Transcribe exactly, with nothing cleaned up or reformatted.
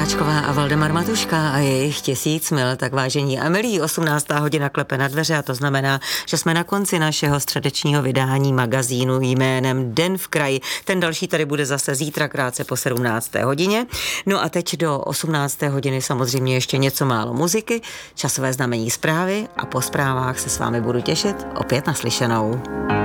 Vondráčková a Valdemar Matuška a jejich Tisíc mil. Tak vážení a milí, osmnáctá hodina klepe na dveře a to znamená, že jsme na konci našeho středečního vydání magazínu jménem Den v kraji. Ten další tady bude zase zítra krátce po sedmnácté hodině. No a teď do osmnácté hodiny samozřejmě ještě něco málo muziky, časové znamení zprávy a po zprávách se s vámi budu těšit opět naslyšenou.